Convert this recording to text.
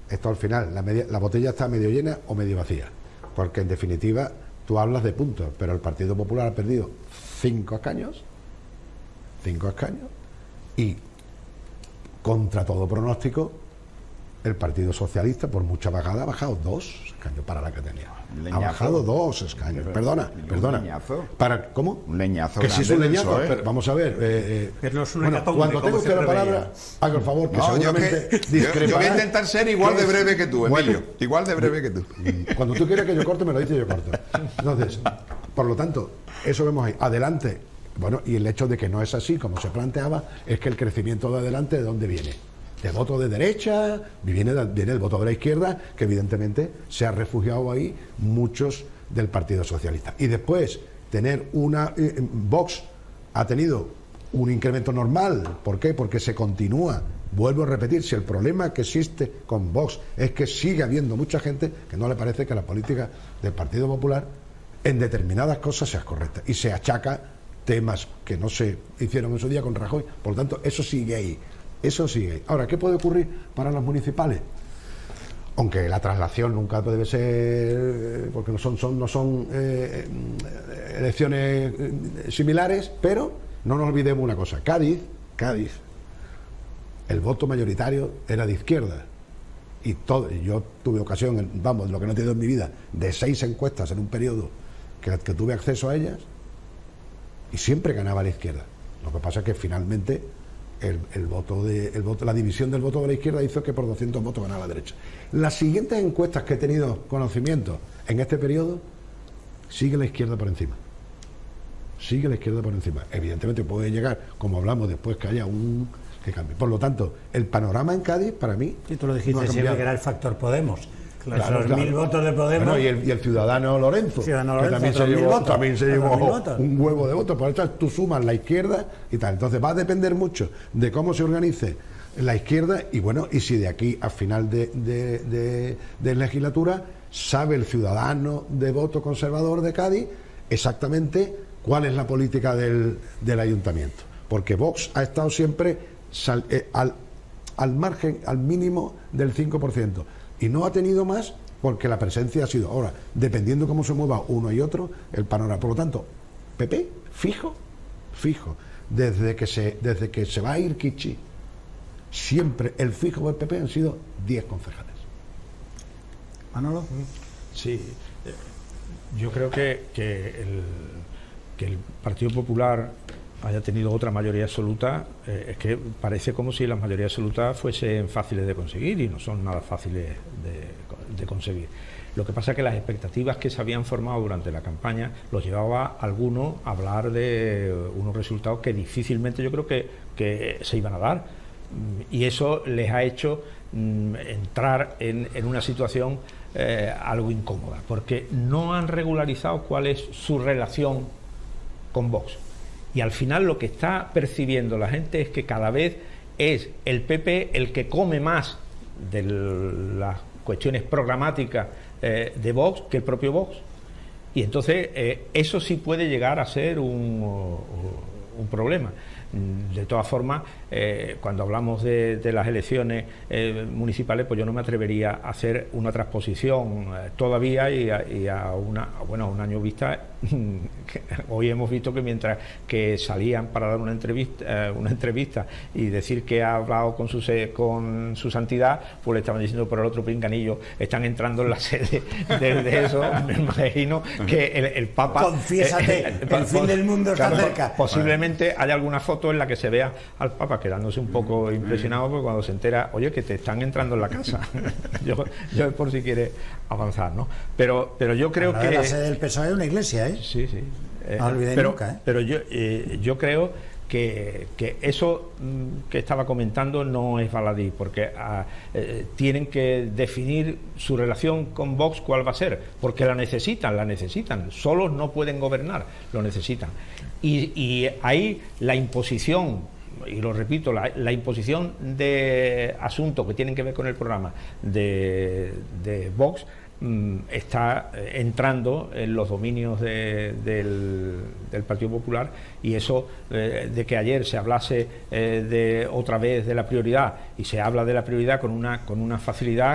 esto al final, la botella está medio llena o medio vacía, porque en definitiva tú hablas de puntos, pero el Partido Popular ha perdido 5 escaños, y contra todo pronóstico el Partido Socialista, por mucha bajada, ha bajado 2 escaños para la que tenía. Ha bajado 2 escaños. Perdona. ¿Cómo? Un leñazo. Que si es un leñazo. Pero, vamos a ver. Pero es bueno, cuando tenga usted la palabra, haga el favor, que seguramente yo voy a intentar ser igual de breve que tú, Emilio. Igual de breve que tú. Cuando tú quieras que yo corte, me lo dices y yo corto. Entonces, por lo tanto, eso vemos ahí. Adelante. Bueno, y el hecho de que no es así, como se planteaba, es que el crecimiento de adelante, ¿de dónde viene? De voto de derecha, viene el voto de la izquierda, que evidentemente se ha refugiado ahí muchos del Partido Socialista. Y después, tener Vox ha tenido un incremento normal. ¿Por qué? Porque se continúa. Vuelvo a repetir, si el problema que existe con Vox es que sigue habiendo mucha gente que no le parece que la política del Partido Popular en determinadas cosas sea correcta, y se achaca temas que no se hicieron en su día con Rajoy. Por lo tanto, eso sigue ahí. Eso sigue. Ahora, ¿qué puede ocurrir para las municipales? Aunque la traslación nunca debe ser, porque no son elecciones similares, pero no nos olvidemos una cosa. Cádiz, el voto mayoritario era de izquierda. Y yo tuve ocasión, lo que no he tenido en mi vida, de 6 encuestas en un periodo que tuve acceso a ellas, y siempre ganaba la izquierda. Lo que pasa es que finalmente la división del voto de la izquierda hizo que por 200 votos ganara la derecha. Las siguientes encuestas que he tenido conocimiento en este periodo, sigue la izquierda por encima. Evidentemente puede llegar, como hablamos después, que haya que cambie. Por lo tanto, el panorama en Cádiz, para mí, y tú lo dijiste no siempre, que era el factor Podemos. Claro, los 1000 votos de Podemos. Bueno, y el ciudadano Lorenzo, que también se llevó un huevo de votos. Por eso tú sumas la izquierda y tal. Entonces va a depender mucho de cómo se organice la izquierda, y bueno, y si de aquí a final de legislatura sabe el ciudadano de voto conservador de Cádiz exactamente cuál es la política del ayuntamiento. Porque Vox ha estado siempre al margen, al mínimo del 5%. Y no ha tenido más, porque la presencia ha sido, ahora, dependiendo cómo se mueva uno y otro, el panorama. Por lo tanto, PP, fijo. Desde que se va a ir Kichi, siempre el fijo del PP han sido 10 concejales. Manolo. Sí, yo creo que el Partido Popular haya tenido otra mayoría absoluta, es que parece como si las mayorías absolutas fuesen fáciles de conseguir, y no son nada fáciles de conseguir. Lo que pasa es que las expectativas que se habían formado durante la campaña los llevaba a algunos a hablar de unos resultados que difícilmente yo creo que se iban a dar, y eso les ha hecho entrar en una situación algo incómoda, porque no han regularizado cuál es su relación con Vox. Y al final lo que está percibiendo la gente es que cada vez es el PP el que come más de las cuestiones programáticas de Vox que el propio Vox. Y entonces eso sí puede llegar a ser un problema. De todas formas, cuando hablamos de las elecciones municipales, pues yo no me atrevería a hacer una transposición todavía, y a un año vista. Hoy hemos visto que mientras que salían para dar una entrevista y decir que ha hablado con su santidad, pues le estaban diciendo por el otro pinganillo, están entrando en la sede de eso. Me imagino que el Papa, confiésate, el fin del mundo está cerca. Posiblemente haya alguna foto en la que se vea al Papa quedándose un poco impresionado, porque cuando se entera, oye, que te están entrando en la casa. yo por si quiere avanzar, ¿no? Pero yo creo que la sede del PSOE es una iglesia, ¿eh? Sí. No olvidéis nunca, ¿eh? Pero yo creo que eso que estaba comentando no es baladí, porque tienen que definir su relación con Vox, cuál va a ser, porque la necesitan, solos no pueden gobernar, lo necesitan. Y ahí la imposición, y lo repito, la imposición de asuntos que tienen que ver con el programa de Vox está entrando en los dominios del Partido Popular, y eso de que ayer se hablase otra vez de la prioridad, y se habla de la prioridad con una facilidad